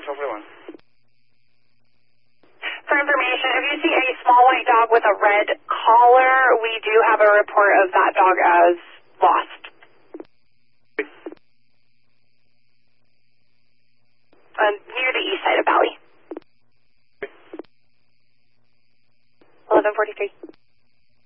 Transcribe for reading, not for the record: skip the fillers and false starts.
1241. For information, if you see a small white dog with a red collar, we do have a report of that dog as lost. Near the east side of Valley. 1143.